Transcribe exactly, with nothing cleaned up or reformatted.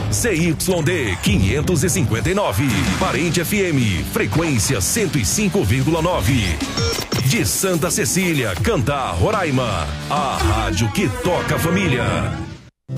Z Y D quinhentos e cinquenta e nove, Parente F M, frequência cento e cinco vírgula nove. De Santa Cecília, Cantar, Roraima, a rádio que toca a família.